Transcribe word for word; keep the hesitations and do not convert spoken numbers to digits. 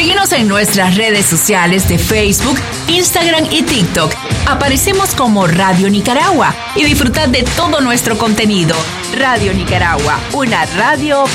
Síguenos en nuestras redes sociales de Facebook, Instagram y TikTok. Aparecemos como Radio Nicaragua y disfrutad de todo nuestro contenido. Radio Nicaragua, una radio